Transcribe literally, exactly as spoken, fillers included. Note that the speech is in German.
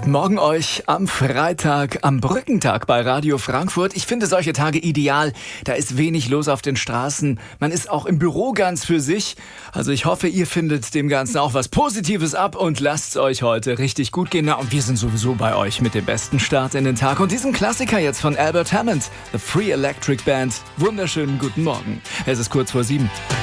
Guten Morgen euch am Freitag, am Brückentag bei Radio Frankfurt. Ich finde solche Tage ideal. Da ist wenig los auf den Straßen. Man ist auch im Büro ganz für sich. Also ich hoffe, ihr findet dem Ganzen auch was Positives ab und lasst es euch heute richtig gut gehen. Na, und wir sind sowieso bei euch mit dem besten Start in den Tag. Und diesen Klassiker jetzt von Albert Hammond, The Free Electric Band. Wunderschönen guten Morgen. Es ist kurz vor sieben.